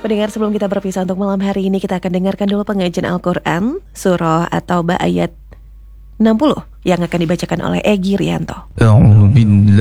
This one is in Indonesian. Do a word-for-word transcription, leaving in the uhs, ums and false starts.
Pendengar, sebelum kita berpisah untuk malam hari ini, kita akan dengarkan dulu pengajian Al-Quran surah at-Taubah ayat enam puluh yang akan dibacakan oleh Egy Rianto.